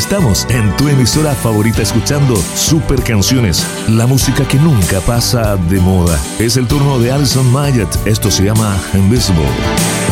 estamos en tu emisora favorita escuchando super canciones, la música que nunca pasa de moda. Es el turno de Alison Moyet, esto se llama Invisible.